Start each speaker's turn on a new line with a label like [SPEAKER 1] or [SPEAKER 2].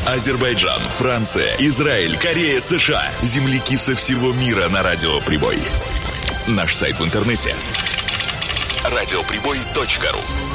[SPEAKER 1] Азербайджан, Франция, Израиль, Корея, США. Земляки со всего мира на Радио Прибой. Наш сайт в интернете — радиоприбой.ру.